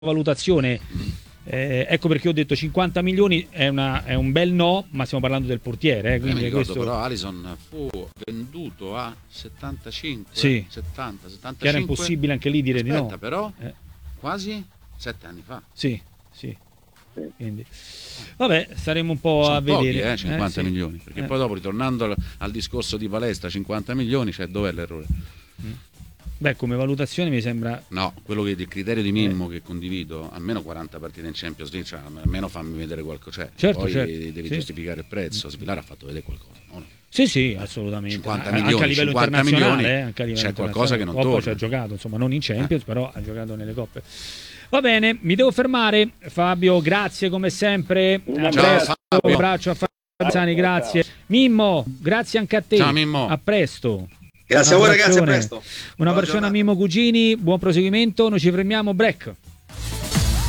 valutazione, ecco perché ho detto 50 milioni è un bel no, ma stiamo parlando del portiere, quindi mi ricordo, questo... però Alisson fu venduto a 75, sì, 70, 75. che era impossibile anche lì dire Aspetta, di no. però quasi 7 anni fa. Sì. Quindi vabbè, staremo un po' sono a vedere. Pochi, 50 sì. milioni, perché poi dopo, ritornando al discorso di Palestra, 50 milioni, cioè dov'è l'errore? Beh, come valutazione mi sembra... No, quello che il criterio di Mimmo che condivido, almeno 40 partite in Champions League, cioè, almeno fammi vedere qualcosa, certo, poi certo, devi giustificare il prezzo. Svilare ha fatto vedere qualcosa, no? Sì, assolutamente. 50 anche milioni, a livello 50 internazionale, milioni, anche a livello c'è qualcosa che non Coppa torna. ci ha giocato, insomma, non in Champions, però ha giocato nelle coppe. Va bene, mi devo fermare. Fabio, grazie come sempre. Ciao Fabio. Un abbraccio a Fabio Sani, grazie. Mimmo, grazie anche a te. Ciao Mimmo. A presto. Grazie a voi ragazzi, a presto. Una bacione a Mimmo Cugini, buon proseguimento, noi ci fermiamo, break.